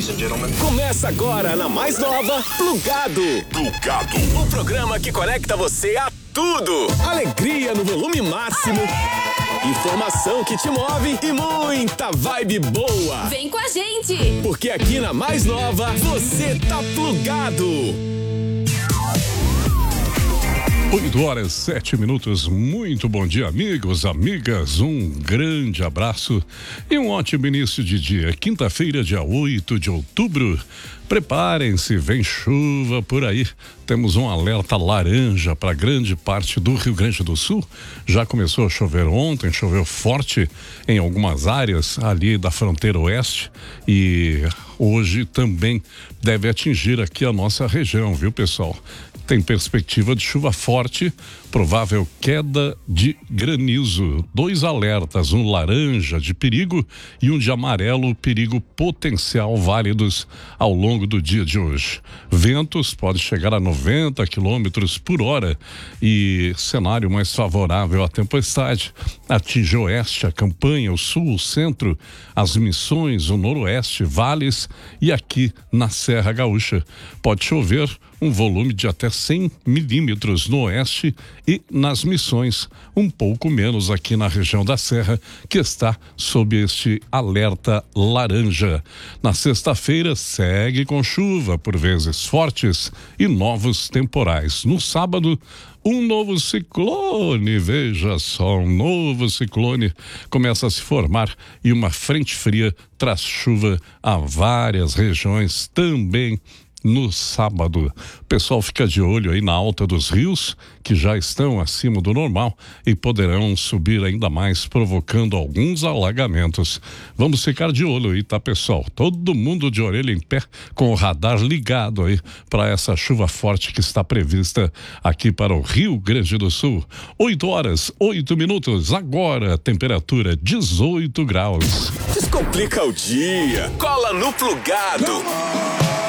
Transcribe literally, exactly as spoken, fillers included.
ladies and gentlemen. Começa agora na mais nova, Plugado. Plugado. O programa que conecta você a tudo. Alegria no volume máximo. Aê! Informação que te move e muita vibe boa. Vem com a gente. Porque aqui na mais nova, você tá plugado. oito horas, sete minutos. Muito bom dia, amigos, amigas. Um grande abraço e um ótimo início de dia. Quinta-feira, dia oito de outubro. Preparem-se, vem chuva por aí. Temos um alerta laranja para grande parte do Rio Grande do Sul. Já começou a chover ontem, choveu forte em algumas áreas ali da fronteira oeste e hoje também deve atingir aqui a nossa região, viu, pessoal? Tem perspectiva de chuva forte, provável queda de granizo. Dois alertas, um laranja de perigo e um de amarelo, perigo potencial, válidos ao longo do dia de hoje. Ventos podem chegar a noventa quilômetros por hora e cenário mais favorável à tempestade. Atinge o oeste, a campanha, o sul, o centro, as missões, o noroeste, vales e aqui na Serra Gaúcha. Pode chover um volume de até cem milímetros no oeste e nas missões, um pouco menos aqui na região da Serra, que está sob este alerta laranja. Na sexta-feira segue com chuva, por vezes fortes, e novos temporais. No sábado, um novo ciclone, veja só, um novo ciclone começa a se formar e uma frente fria traz chuva a várias regiões também no sábado. O pessoal fica de olho aí na alta dos rios, que já estão acima do normal e poderão subir ainda mais, provocando alguns alagamentos. Vamos ficar de olho aí, tá, pessoal? Todo mundo de orelha em pé, com o radar ligado aí para essa chuva forte que está prevista aqui para o Rio Grande do Sul. oito horas, oito minutos, agora temperatura dezoito graus. Descomplica o dia, cola no Plugado.